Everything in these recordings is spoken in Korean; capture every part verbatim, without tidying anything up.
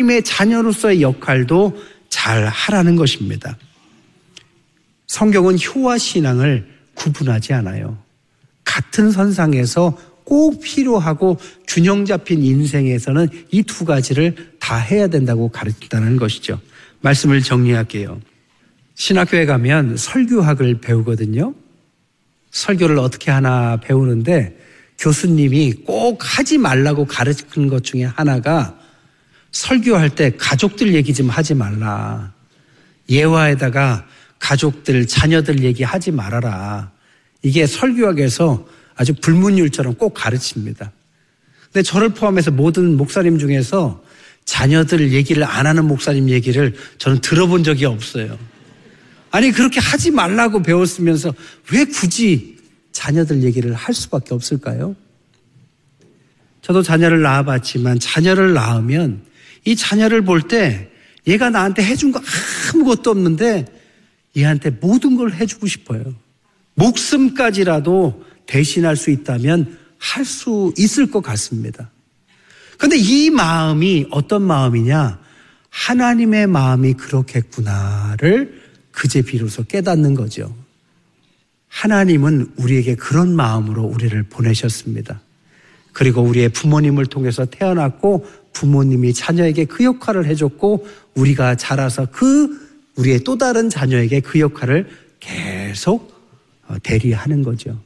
하나님의 자녀로서의 역할도 잘 하라는 것입니다. 성경은 효와 신앙을 구분하지 않아요. 같은 선상에서 꼭 필요하고 균형 잡힌 인생에서는 이 두 가지를 다 해야 된다고 가르친다는 것이죠. 말씀을 정리할게요. 신학교에 가면 설교학을 배우거든요. 설교를 어떻게 하나 배우는데 교수님이 꼭 하지 말라고 가르치는 것 중에 하나가 설교할 때 가족들 얘기 좀 하지 말라. 예화에다가 가족들, 자녀들 얘기하지 말아라. 이게 설교학에서 아주 불문율처럼 꼭 가르칩니다. 근데 저를 포함해서 모든 목사님 중에서 자녀들 얘기를 안 하는 목사님 얘기를 저는 들어본 적이 없어요. 아니 그렇게 하지 말라고 배웠으면서 왜 굳이 자녀들 얘기를 할 수밖에 없을까요? 저도 자녀를 낳아봤지만 자녀를 낳으면 이 자녀를 볼 때 얘가 나한테 해준 거 아무것도 없는데 얘한테 모든 걸 해주고 싶어요. 목숨까지라도 대신할 수 있다면 할 수 있을 것 같습니다. 그런데 이 마음이 어떤 마음이냐? 하나님의 마음이 그렇겠구나를 그제 비로소 깨닫는 거죠. 하나님은 우리에게 그런 마음으로 우리를 보내셨습니다. 그리고 우리의 부모님을 통해서 태어났고 부모님이 자녀에게 그 역할을 해줬고 우리가 자라서 그 우리의 또 다른 자녀에게 그 역할을 계속 대리하는 거죠.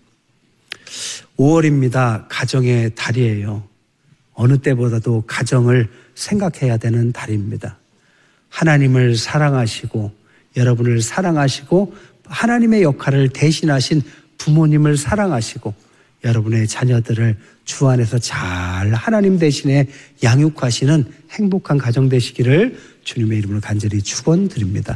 오월입니다. 가정의 달이에요. 어느 때보다도 가정을 생각해야 되는 달입니다. 하나님을 사랑하시고 여러분을 사랑하시고 하나님의 역할을 대신하신 부모님을 사랑하시고 여러분의 자녀들을 주 안에서 잘 하나님 대신에 양육하시는 행복한 가정 되시기를 주님의 이름으로 간절히 축원드립니다.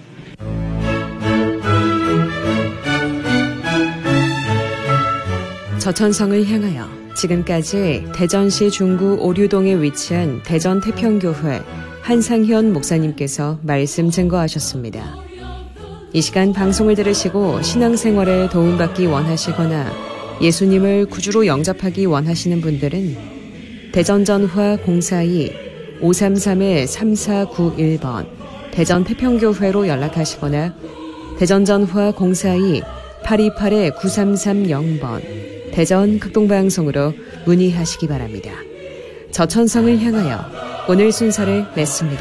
저천성을 향하여 지금까지 대전시 중구 오류동에 위치한 대전태평교회 한상현 목사님께서 말씀 증거하셨습니다. 이 시간 방송을 들으시고 신앙생활에 도움받기 원하시거나 예수님을 구주로 영접하기 원하시는 분들은 대전전화 공사이 오삼삼 삼사구일 번 대전태평교회로 연락하시거나 대전전화 공사이 팔이팔 구삼삼공 번 대전 극동방송으로 문의하시기 바랍니다. 저천성을 향하여 오늘 순서를 맺습니다.